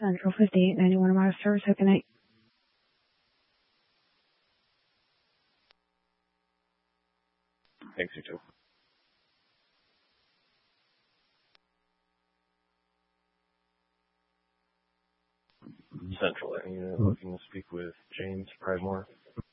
Central 5891 a mile service. How can I? Thanks, you too. Central, looking to speak with James Pridemore.